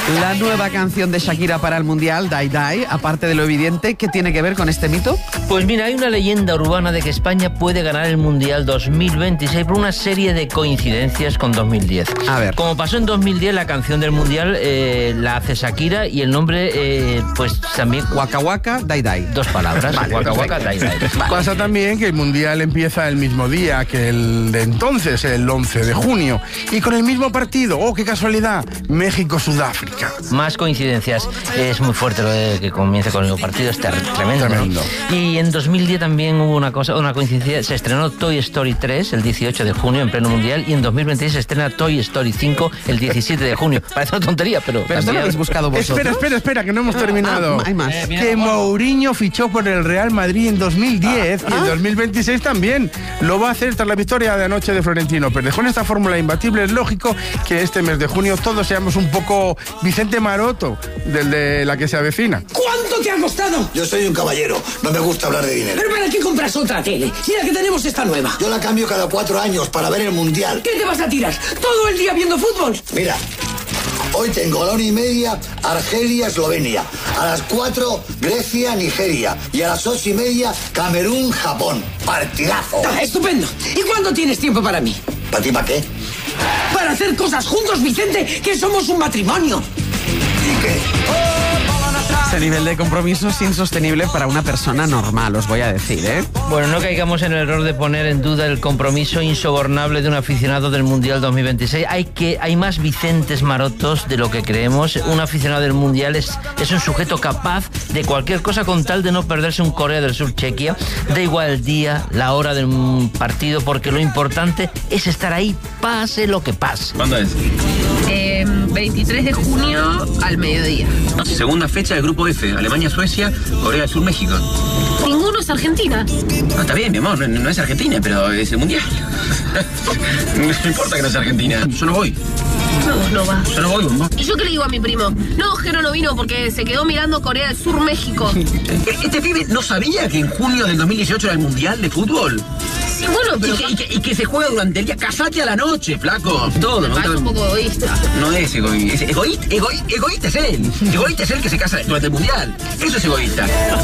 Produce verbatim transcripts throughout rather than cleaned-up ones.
La nueva canción de Shakira para el Mundial, Die Die, aparte de lo evidente, ¿qué tiene que ver con este mito? Pues mira, hay una leyenda urbana de que España puede ganar el Mundial dos mil veintiséis por una serie de coincidencias con dos mil diez. A ver. Como pasó en dos mil diez, la canción del Mundial eh, la hace Shakira y el nombre, eh, pues también... Waka Waka, Die Die. Dos palabras, Vale, Waka Waka, Die Die. Vale. Pasa también que el Mundial empieza el mismo día que el de entonces, el once de junio, y con el mismo partido. ¡Oh, qué casualidad! México-Sudáfrica. Más coincidencias. Es muy fuerte lo de que comience con el mismo partido, es tremendo. Tremendo. Y en dos mil diez también hubo una cosa, una coincidencia. Se estrenó Toy Story tres el dieciocho de junio en pleno Mundial, y en dos mil veintiséis se estrena Toy Story cinco el diecisiete de junio. Parece una tontería, pero... Pero esto lo habéis buscado vosotros. Espera, espera, espera, que no hemos terminado. Ah, hay más. Eh, Que Mourinho fichó por el Real Madrid en dos mil diez Ah, y en ah. dos mil veintiséis también. Lo va a hacer tras la victoria de anoche de Florentino Pérez. Con esta fórmula imbatible es lógico que este mes de junio todos seamos un poco Vicente Maroto, del de La que se avecina. ¿Cuánto te ha costado? Yo soy un caballero, no me gusta hablar de dinero. ¿Pero para qué compras otra tele? Si la que tenemos está nueva. Yo la cambio cada cuatro años para ver el Mundial. ¿Qué te vas a tirar? ¿Todo el día viendo fútbol? Mira, hoy tengo a la una y media Argelia, Eslovenia. A las cuatro, Grecia, Nigeria. Y a las ocho y media, Camerún, Japón. Partidazo. Ah, estupendo. ¿Y cuándo tienes tiempo para mí? ¿Para ti para qué? Para hacer cosas juntos, Vicente, que somos un matrimonio. ¿Y qué? Ese nivel de compromiso es insostenible para una persona normal, os voy a decir, ¿eh? Bueno, no caigamos en el error de poner en duda el compromiso insobornable de un aficionado del Mundial dos mil veintiséis. Hay que hay más Vicentes Marotos de lo que creemos. Un aficionado del Mundial es, es un sujeto capaz de cualquier cosa con tal de no perderse un Corea del Sur-Chequia. Da igual el día, la hora del partido, porque lo importante es estar ahí, pase lo que pase. ¿Cuándo es? Eh, veintitrés de junio al mediodía. Segunda fecha del grupo F, Alemania-Suecia, Corea del Sur, México. Ninguno es Argentina. No, está bien, mi amor, no, no es Argentina, pero es el Mundial. No importa que no sea Argentina, yo no voy. No, no va. Yo no voy, bomba. ¿Y yo qué le digo a mi primo? No, Jero no vino porque se quedó mirando Corea del Sur, México. Este pibe no sabía que en junio del dos mil dieciocho era el Mundial de fútbol. Sí, bueno, pero... Y que, y que- y que se juega durante el día. Casate a la noche, flaco. Todo, Me ¿no? parece un poco egoísta. No es egoísta. Es egoísta, egoí- egoísta es él. Egoísta es él que se casa durante el Mundial. Eso es egoísta.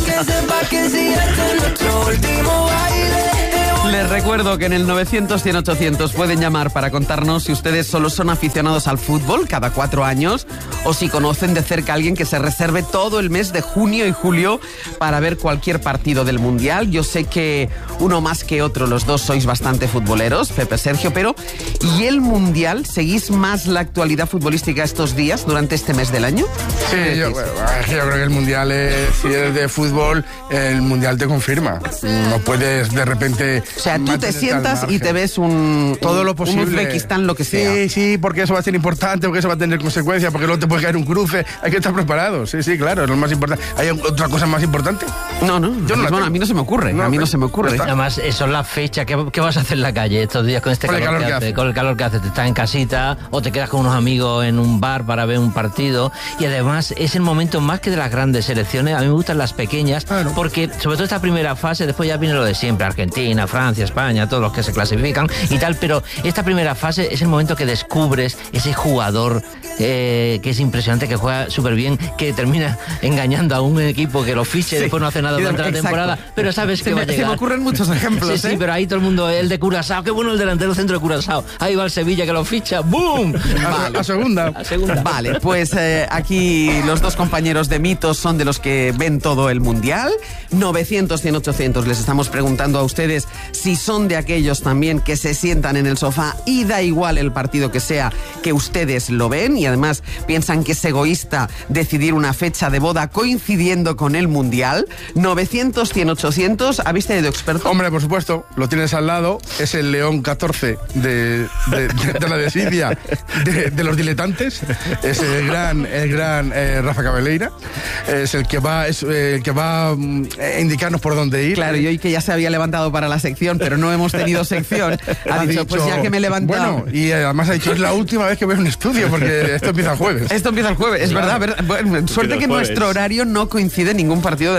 Les recuerdo que en el novecientos cien ochocientos pueden llamar para contarnos si ustedes solo son aficionados al fútbol cada cuatro años o si conocen de cerca a alguien que se reserve todo el mes de junio y julio para ver cualquier partido del Mundial. Yo sé que uno más que otro, los dos sois bastante futboleros, Pepe, Sergio, pero ¿y el Mundial? ¿Seguís más la actualidad futbolística estos días, durante este mes del año? Sí, yo, bueno, es que yo creo que el Mundial, es, si eres de fútbol, el Mundial te confirma. No puedes de repente... O sea, tú te mantenerte al sientas y margen. te ves un... Todo un- lo posible. Un Uzbekistán, lo que sea. Sí, sí, porque eso va a ser importante, porque eso va a tener consecuencias, porque luego te puede caer un cruce. Hay que estar preparados. Sí, sí, claro, es lo más importante. ¿Hay otra cosa más importante? No, no, Yo no la bueno, tengo. a mí no se me ocurre, No, a mí no pues, se me ocurre. ya está. Además, eso es la fecha. ¿Qué, qué vas a hacer en la calle estos días con este Con el calor, calor que que hace? hace. Con el calor que hace. Te estás en casita o te quedas con unos amigos en un bar para ver un partido. Y además es el momento más que de las grandes selecciones. A mí me gustan las pequeñas Claro. porque, sobre todo esta primera fase, después ya viene lo de siempre. Argentina, Francia, España, todos los que se clasifican y tal. Pero esta primera fase es el momento que descubres ese jugador eh, que es impresionante, que juega súper bien, que termina engañando a un equipo que lo fiche y después no hace nada Y de- durante la exacto. temporada. Pero sabes Se que va a me, se llegar. me ocurren muchos ejemplos, Sí, sí, ¿eh? pero ahí todo el mundo, el de Curazao, qué bueno el delantero centro de Curazao. Ahí va el Sevilla que lo ficha, ¡boom! A, a segunda. A segunda. Vale, pues eh, aquí los dos compañeros de Mitos son de los que ven todo el Mundial. novecientos, cien, ochocientos. Les estamos preguntando a ustedes si son de aquellos también que se sientan en el sofá y da igual el partido que sea, que ustedes lo ven y además piensan que es egoísta decidir una fecha de boda coincidiendo con el Mundial. novecientos, cien, ochocientos. ¿Habéis tenido experto? Hombre, por supuesto, lo tienes al lado, es el León catorce de, de, de, de la desidia de, de los diletantes, es el gran, el gran eh, Rafa Cabeleira, es el que va, es, eh, el que va mm, a indicarnos por dónde ir. Claro, y hoy que ya se había levantado para la sección, pero no hemos tenido sección, ha, dicho, pues ya que me he levantado... Bueno, y además ha dicho, es la última vez que veo un estudio, porque esto empieza el jueves. Esto empieza el jueves, es verdad. ver- bueno, suerte el que jueves. nuestro horario no coincide en ningún partido del Mundial.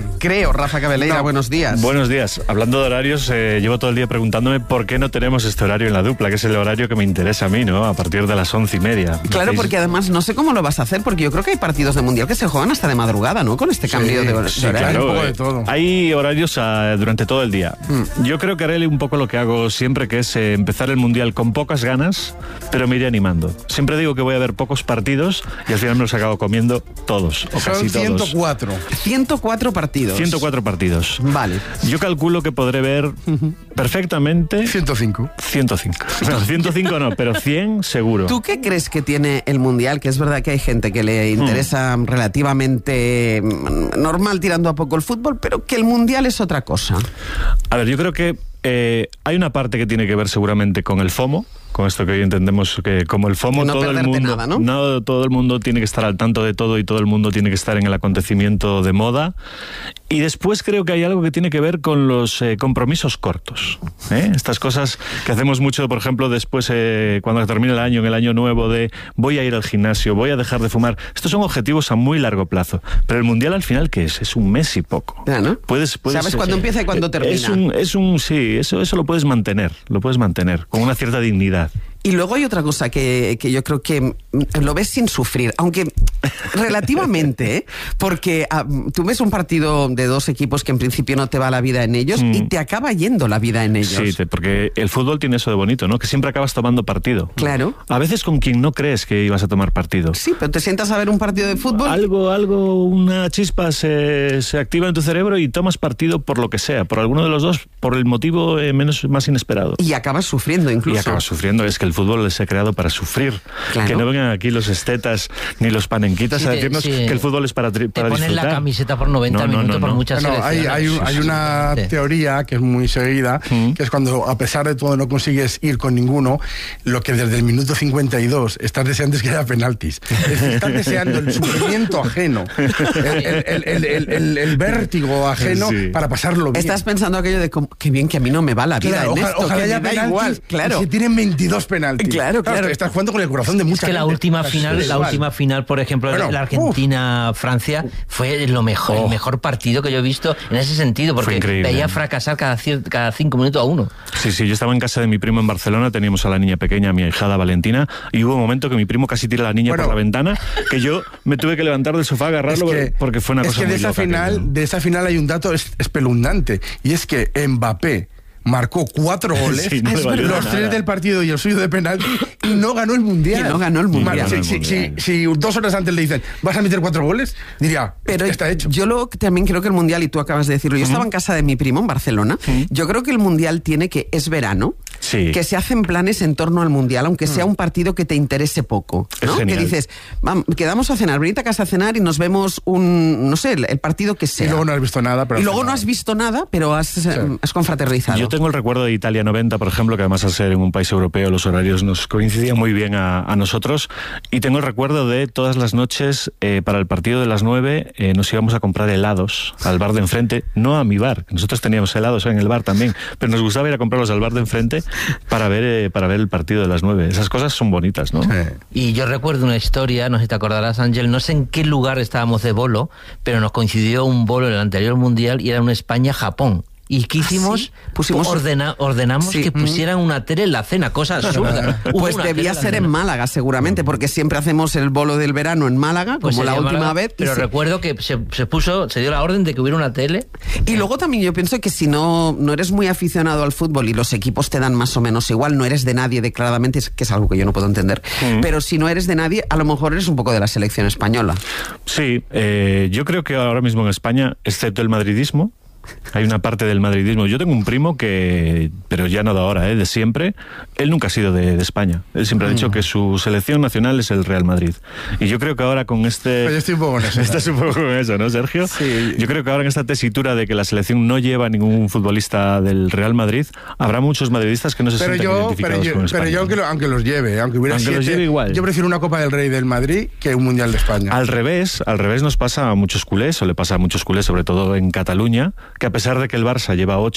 creo. Rafa Cabeleira, no. buenos días. Buenos días. Hablando de horarios, eh, llevo todo el día preguntándome por qué no tenemos este horario en la dupla, que es el horario que me interesa a mí, ¿no? A partir de las once y media. Claro, porque además no sé cómo lo vas a hacer, porque yo creo que hay partidos de Mundial que se juegan hasta de madrugada, ¿no? Con este cambio sí, de, hor- sí, de horario. Claro, un poco de todo. Hay horarios uh, durante todo el día. Mm. Yo creo que haré un poco lo que hago siempre, que es eh, empezar el Mundial con pocas ganas, pero me iré animando. Siempre digo que voy a ver pocos partidos y al final me los acabo comiendo todos, o Son casi todos. ciento cuatro. ciento cuatro partidos. ciento cuatro partidos. Vale. Yo calculo que podré ver perfectamente... ciento cinco. ciento cinco. No, ciento cinco no, pero cien seguro. ¿Tú qué crees que tiene el Mundial? Que es verdad que hay gente que le interesa mm. relativamente normal tirando a poco el fútbol, pero que el Mundial es otra cosa. A ver, yo creo que eh, hay una parte que tiene que ver seguramente con el FOMO, con esto que hoy entendemos que como el FOMO, no todo el mundo, nada, ¿no? no, todo el mundo tiene que estar al tanto de todo y todo el mundo tiene que estar en el acontecimiento de moda. Y después creo que hay algo que tiene que ver con los eh, compromisos cortos, ¿eh? Estas cosas que hacemos mucho, por ejemplo, después eh, cuando termina el año, en el año nuevo, de voy a ir al gimnasio, voy a dejar de fumar. Estos son objetivos a muy largo plazo. Pero el Mundial al final, ¿qué es? Es un mes y poco. Ya, ¿no? Puedes, puedes, ¿Sabes cuándo eh, empieza y cuándo termina? Es un, es un sí, eso, eso lo puedes mantener, lo puedes mantener con una cierta dignidad. Y luego hay otra cosa que, que yo creo que lo ves sin sufrir, aunque relativamente, ¿eh? Porque uh, tú ves un partido de dos equipos que en principio no te va la vida en ellos mm. y te acaba yendo la vida en ellos. Sí, te, porque el fútbol tiene eso de bonito, ¿no? Que siempre acabas tomando partido. Claro. A veces con quien no crees que ibas a tomar partido. Sí, pero te sientas a ver un partido de fútbol. Algo, algo, una chispa se, se activa en tu cerebro y tomas partido por lo que sea, por alguno de los dos, por el motivo eh, menos más inesperado. Y acabas sufriendo incluso. Y acabas sufriendo, es que el fútbol se ha creado para sufrir. Claro. Que no vengan aquí los estetas ni los panenquitas sí, a decirnos sí, que el fútbol es para, tri- para te disfrutar. Te ponen la camiseta por noventa no, no, minutos no, no. por muchas no, hay, hay, un, hay una teoría que es muy seguida, ¿Mm? que es cuando a pesar de todo no consigues ir con ninguno, lo que desde el minuto cincuenta y dos estás deseando es que haya penaltis. Es decir, estás deseando el sufrimiento ajeno, el, el, el, el, el, el, el vértigo ajeno sí. para pasarlo bien. Estás pensando aquello de qué bien que a mí no me va la vida claro, en ojalá, esto, ojalá que haya me da penaltis, igual. Claro. Si tienen veintidós penaltis. Claro, claro. claro. Estás jugando con el corazón de mucha gente. Es que gente. la última final, la igual. última final, por ejemplo, bueno, la Argentina-Francia, fue lo mejor, oh. el mejor partido que yo he visto en ese sentido, porque veía fracasar cada, cada cinco minutos a uno. Sí, sí, yo estaba en casa de mi primo en Barcelona, teníamos a la niña pequeña, mi ahijada Valentina, y hubo un momento que mi primo casi tira a la niña bueno, por la ventana, que yo me tuve que levantar del sofá, agarrarlo, es que, porque fue una es cosa que muy de esa loca. Final, que... De esa final hay un dato espeluznante, y es que Mbappé marcó cuatro goles, sí, no es los nada. tres del partido y el suyo de penalti, y no ganó el Mundial. Y no ganó el Mundial. Mar, si, si, si, si dos horas antes le dicen, ¿vas a meter cuatro goles? Diría, pero está hecho. Yo lo, también creo que el Mundial, y tú acabas de decirlo, yo uh-huh. estaba en casa de mi primo en Barcelona, uh-huh. yo creo que el Mundial tiene que, es verano, sí. que se hacen planes en torno al Mundial, aunque sea un partido que te interese poco, ¿no? Que dices, vamos, quedamos a cenar, venite a casa a cenar y nos vemos un, no sé, el, el partido que sea. Y luego no has visto nada. Pero y luego no has visto nada, pero has, sí. has confraternizado. Yo tengo el recuerdo de Italia noventa, por ejemplo, que además al ser en un país europeo los horarios nos coincidían muy bien a, a nosotros, y tengo el recuerdo de todas las noches eh, para el partido de las nueve eh, nos íbamos a comprar helados al bar de enfrente, no a mi bar, nosotros teníamos helados en el bar también, pero nos gustaba ir a comprarlos al bar de enfrente para ver, eh, para ver el partido de las nueve. Esas cosas son bonitas, ¿no? Sí. Y yo recuerdo una historia, no sé si te acordarás, Ángel, no sé en qué lugar estábamos de bolo, pero nos coincidió un bolo en el anterior Mundial y era un España-Japón. ¿Y qué hicimos? ¿Ah, sí? Pusimos... Ordena, ordenamos sí. que pusieran una tele en la cena, cosa absurda. Pues debía ser en Málaga, seguramente, porque siempre hacemos el bolo del verano en Málaga, pues como la última Málaga, vez. Pero se... recuerdo que se, se puso, se dio la orden de que hubiera una tele. Y luego también yo pienso que si no, no eres muy aficionado al fútbol y los equipos te dan más o menos igual, no eres de nadie declaradamente, que es algo que yo no puedo entender, mm. pero si no eres de nadie, a lo mejor eres un poco de la selección española. Sí, eh, yo creo que ahora mismo en España, excepto el madridismo, hay una parte del madridismo. Yo tengo un primo que, pero ya no de ahora, ¿eh? de siempre, él nunca ha sido de, de España. Él siempre ha dicho que su selección nacional es el Real Madrid. Y yo creo que ahora con este... Pues yo estoy un poco con eso. Estás un poco con eso, ¿no, Sergio? Sí. Yo creo que ahora en esta tesitura de que la selección no lleva a ningún futbolista del Real Madrid, habrá muchos madridistas que no se pero sienten yo, identificados pero yo, con España. Pero yo, aunque, lo, aunque los lleve, aunque hubiera aunque siete, los lleve igual. Yo prefiero una Copa del Rey del Madrid que un Mundial de España. Al revés, al revés nos pasa a muchos culés, o le pasa a muchos culés, sobre todo en Cataluña, que a pesar de que el Barça lleva ocho,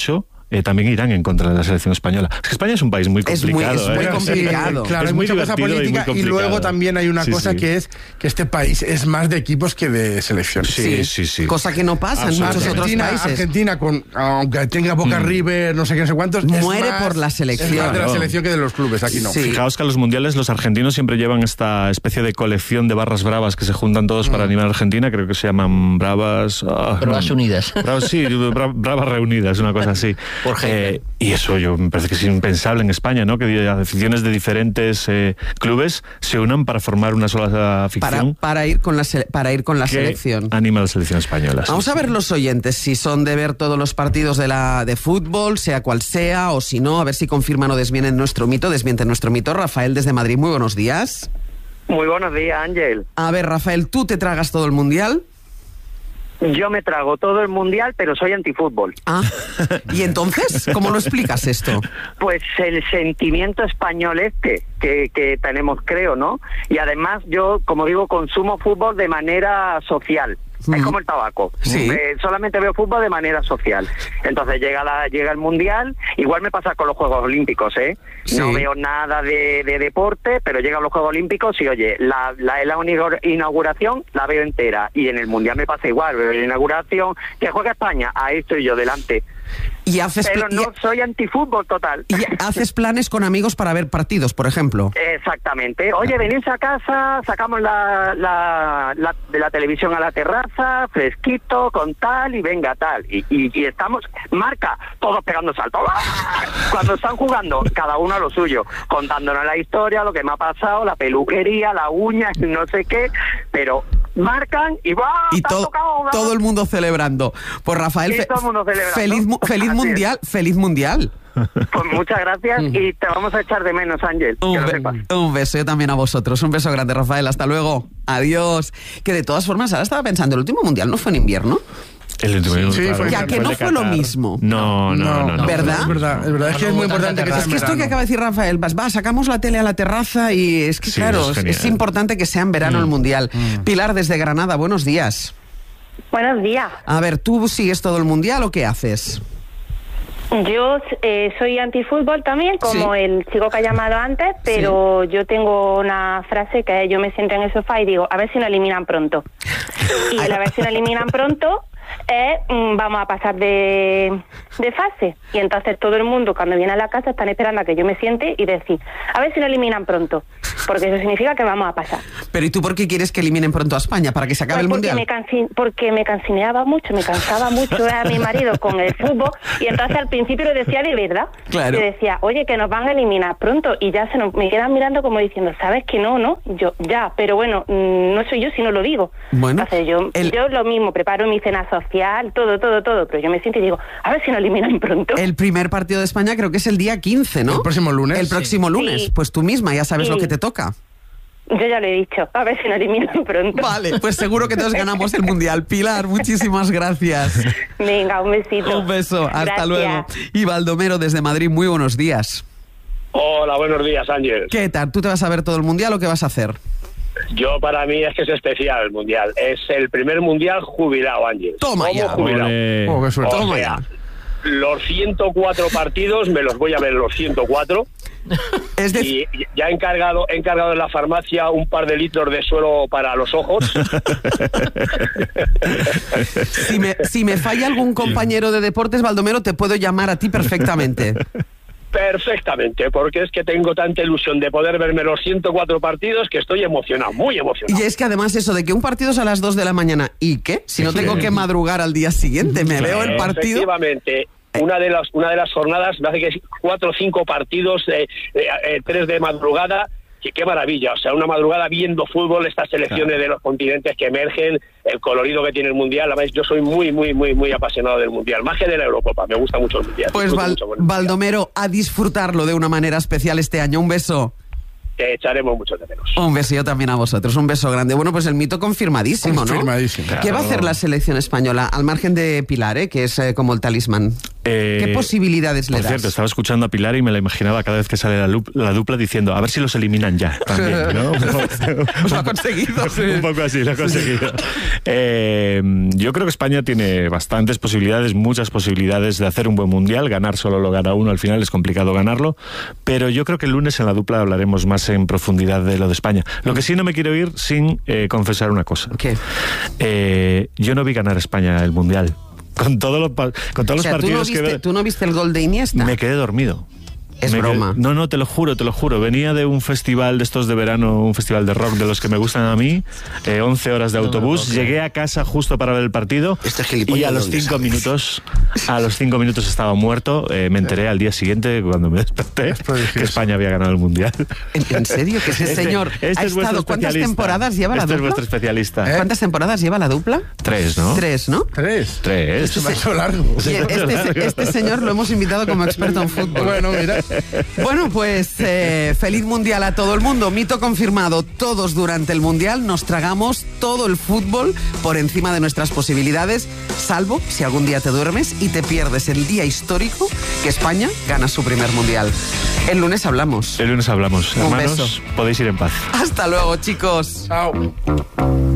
eh, también irán en contra de la selección española. Es que España es un país muy complicado. Es muy, es muy ¿eh? complicado. Sí, claro, es hay muy mucha cosa política y, y luego también hay una sí, cosa sí. que es que este país es más de equipos que de selecciones. Sí, sí, sí. Cosa que no pasa en muchos otros Argentina, países. Argentina con, aunque tenga Boca Mm. River, no sé qué, no sé cuántos, Muere es más, por la selección. Es más de la Claro. selección que de los clubes, aquí no. Sí. Fijaos que a los mundiales los argentinos siempre llevan esta especie de colección de barras bravas que se juntan todos para animar a Argentina, creo que se llaman Bravas... ah, Bravas no. Unidas. Bravas, sí, bra- Bravas Reunidas, una cosa así. Por Eh, y eso yo me parece que es impensable en España, ¿no? Que aficiones de diferentes eh, clubes se unan para formar una sola Para, afición para ir con la, sele- para ir con la que selección. anima a la selección española. sí, Vamos a sí. ver los oyentes, si son de ver todos los partidos de la de fútbol, sea cual sea, o si no, a ver si confirman o desmienten nuestro mito, desmienten nuestro mito. Rafael desde Madrid, muy buenos días. Muy buenos días, Ángel. A ver, Rafael, ¿tú te tragas todo el mundial? Yo me trago todo el mundial, pero soy antifútbol. Ah, ¿y entonces cómo lo explicas esto? Pues el sentimiento español este que, que tenemos, creo, ¿no? Y además yo, como digo, consumo fútbol de manera social. Mm. Es como el tabaco. Sí. Eh, solamente veo fútbol de manera social. Entonces llega la llega el mundial. Igual me pasa con los Juegos Olímpicos, ¿eh? Sí. No veo nada de, de deporte, pero llegan los Juegos Olímpicos y, oye, la, la, la inauguración la veo entera. Y en el mundial me pasa igual. Veo la inauguración. Que juega España. Ahí estoy yo delante. Y haces, Pero pla- no soy antifútbol total. y, y haces planes con amigos para ver partidos, por ejemplo. Exactamente. Oye, venís a casa, sacamos la, la, la de la televisión a la terraza, fresquito, con tal, y venga tal. Y, y, y estamos, marca, todos pegando saltos. ¡Ah! Cuando están jugando, cada uno a lo suyo, contándonos la historia, lo que me ha pasado, la peluquería, la uña, no sé qué, pero marcan y va, Y te han to- tocado, ¿no? todo el mundo celebrando. Pues Rafael, Sí, fe- todo el mundo celebrando. feliz, mu- feliz Así es. mundial, feliz mundial. Pues muchas gracias y te vamos a echar de menos, Ángel, que Un, lo be- sepas. un beso yo también a vosotros. Un beso grande, Rafael. Hasta luego. Adiós. Que de todas formas, ahora estaba pensando, el último mundial no fue en invierno. El último, Sí, claro, fue- Ya que no de fue lo Qatar. mismo. No, no, no. no. ¿Verdad? Es verdad, es verdad. Es No, que no es muy hubo tanta importante que sea terraza. Es en que esto que verano. acaba de decir Rafael, vas, va, sacamos la tele a la terraza y es que, Sí, claro, eso es es, genial. es importante que sea en verano el mundial. Pilar, desde Granada, buenos días. Buenos días. A ver, ¿tú sigues todo el mundial o qué haces? Yo eh, soy antifútbol también, como Sí. el chico que ha llamado antes, pero yo tengo una frase que es, yo me siento en el sofá y digo, a ver si nos eliminan pronto. Y el a ver si nos eliminan pronto es, mm, vamos a pasar de, de fase. Y entonces todo el mundo, cuando viene a la casa, están esperando a que yo me siente y decir, a ver si nos eliminan pronto. Porque eso significa que vamos a pasar. Pero ¿y tú por qué quieres que eliminen pronto a España? ¿Para que se acabe Pues el porque, mundial? me cansi- porque me cansineaba mucho, me cansaba mucho ver a mi marido con el fútbol y entonces al principio lo decía de verdad. Claro. Le decía, oye, que nos van a eliminar pronto y ya se nos, me quedan mirando como diciendo, ¿sabes que no, no? Yo, ya, pero bueno, mm, no soy yo si no lo digo. Bueno, Entonces yo, el- yo lo mismo, preparo mi cena social, todo, todo, todo, pero yo me siento y digo, a ver si nos eliminan pronto. El primer partido de España creo que es el día quince, ¿no? El próximo lunes. El próximo lunes. Sí. Pues tú misma ya sabes Sí. lo que te toca. Yo ya lo he dicho, a ver si nos eliminan pronto. Vale, pues seguro que todos ganamos el mundial. Pilar, muchísimas gracias. Venga, un besito. Un beso, hasta Gracias. luego. Y Baldomero desde Madrid, muy buenos días. Hola, buenos días, Ángel. ¿Qué tal? ¿Tú te vas a ver todo el mundial o qué vas a hacer? Yo, para mí, es que es especial el Mundial. Es el primer Mundial jubilado, Ángel. Toma ¿Cómo ya. jubilado? Ole. Oh, qué suerte. O Toma sea, ya. los ciento cuatro partidos me los voy a ver los ciento cuatro. Es decir, Y ya he encargado, he encargado en la farmacia un par de litros de suero para los ojos. si me, si me falla algún compañero de deportes, Baldomero, te puedo llamar a ti perfectamente. Perfectamente, porque es que tengo tanta ilusión de poder verme los ciento cuatro partidos que estoy emocionado, muy emocionado. Y es que además eso de que un partido es a las dos de la mañana, ¿y qué? Si no tengo que madrugar al día siguiente, me veo el partido. Efectivamente. Una de las una de las jornadas me hace que cuatro o cinco partidos, eh, eh, eh, tres de madrugada, que qué maravilla. O sea, una madrugada viendo fútbol, estas selecciones de los continentes que emergen, el colorido que tiene el Mundial. Además, yo soy muy, muy, muy, muy apasionado del Mundial, más que de la Eurocopa. Me gusta mucho el Mundial. Pues disfruto Val- mucho con el Mundial. Baldomero, a disfrutarlo de una manera especial este año. Un beso. Te echaremos mucho de menos. Un beso yo también a vosotros. Un beso grande. Bueno, pues el mito confirmadísimo, ¿no? Confirmadísimo. ¿Qué va a hacer la selección española? Al margen de Pilar, ¿eh? Que es eh, como el talismán. Eh, ¿Qué posibilidades le por das? cierto, estaba escuchando a Pilar y me la imaginaba cada vez que sale la, lup- la dupla diciendo, a ver si los eliminan ya también, ¿no? Pues lo ha conseguido. Sí. Un poco así, lo ha conseguido. Eh, yo creo que España tiene bastantes posibilidades, muchas posibilidades de hacer un buen mundial. Ganar solo lo gana uno, al final es complicado ganarlo. Pero yo creo que el lunes en la dupla hablaremos más en profundidad de lo de España. Lo que sí no me quiero ir sin eh, confesar una cosa. ¿Qué? Eh, yo no vi ganar España el mundial. Con, todo lo, con todos O sea, los ¿tú no, partidos viste, que... ¿tú no viste el gol de Iniesta? Me quedé dormido. Es Me broma. quedé- no, no, te lo juro, te lo juro. Venía de un festival de estos de verano, un festival de rock de los que me gustan a mí, eh, once horas de autobús. Llegué a casa justo para ver el partido Este y gilipollas a los ¿dónde cinco sale? minutos, a los cinco minutos estaba muerto. Eh, me enteré al día siguiente cuando me desperté que España había ganado el mundial. ¿En, en serio? Que ese Este- señor este ha es vuestro estado... ¿Cuántas especialista. temporadas lleva la Este es dupla? vuestro especialista. ¿Cuántas temporadas lleva la dupla? Tres, ¿no? Tres, ¿no? Tres. Tres. Se me ha hecho largo. Y este, este señor lo hemos invitado como experto en fútbol. Bueno, mira. Bueno, pues eh, feliz mundial a todo el mundo. Mito confirmado. Todos durante el mundial nos tragamos todo el fútbol por encima de nuestras posibilidades, salvo si algún día te duermes y te pierdes el día histórico que España gana su primer mundial. El lunes hablamos. El lunes hablamos. Un Hermanos, beso. podéis ir en paz. Hasta luego, chicos. Chao.